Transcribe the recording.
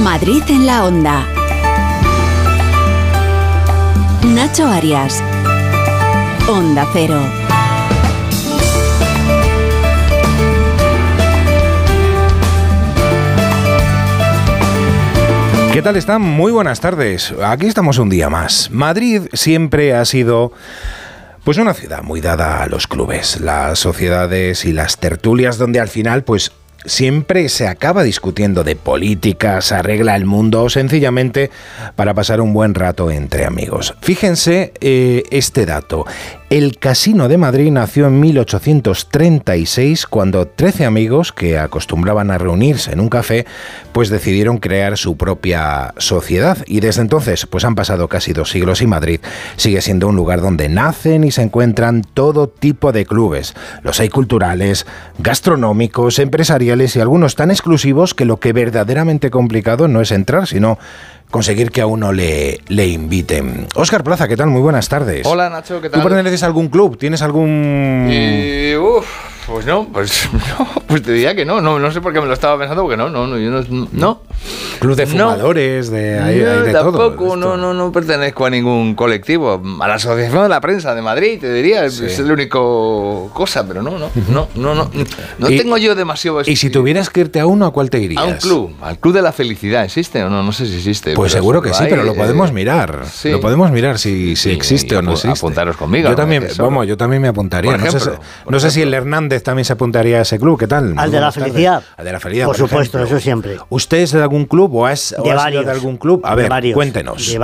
Madrid en la Onda. Nacho Arias. Onda Cero. ¿Qué tal están? Muy buenas tardes. Aquí estamos un día más. Madrid siempre ha sido pues una ciudad muy dada a los clubes, las sociedades y las tertulias donde al final pues siempre se acaba discutiendo de política, se arregla el mundo o sencillamente para pasar un buen rato entre amigos. Fíjense este dato. El Casino de Madrid nació en 1836 cuando 13 amigos que acostumbraban a reunirse en un café pues decidieron crear su propia sociedad y desde entonces pues han pasado casi 2 siglos y Madrid sigue siendo un lugar donde nacen y se encuentran todo tipo de clubes. Los hay culturales, gastronómicos, empresariales y algunos tan exclusivos que lo que verdaderamente complicado no es entrar sino conseguir que a uno le inviten. Óscar Plaza, ¿qué tal? Muy buenas tardes. Hola Nacho, ¿qué tal? ¿Tú perteneces a algún club? ¿Tienes algún...? Pues te diría que no sé por qué me lo estaba pensando, porque yo no. Club de fumadores, hay de tampoco, todo. No pertenezco a ningún colectivo. A la Asociación de la Prensa de Madrid, te diría, sí. Es la única cosa, pero no tengo yo demasiado... ¿Y si tuvieras que irte a uno, a cuál te irías? A un club, al Club de la Felicidad, ¿existe o no? No sé si existe. Pues seguro que sí, pero lo podemos mirar. Sí. Lo podemos mirar si existe o no existe. Apuntaros conmigo. Yo también me apuntaría. No sé si el Hernández también se apuntaría a ese club. ¿Qué tal? Al de la felicidad. Al de la felicidad, por supuesto, ejemplo. eso siempre. ¿Usted es de algún club o has sido de algún club? A ver, cuéntenos.